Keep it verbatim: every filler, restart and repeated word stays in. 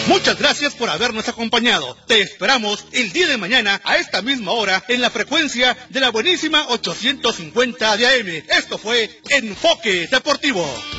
Muchas gracias por habernos acompañado. Te esperamos el día de mañana a esta misma hora en la frecuencia de la buenísima ochocientos cincuenta de A M. Esto fue Enfoque Deportivo.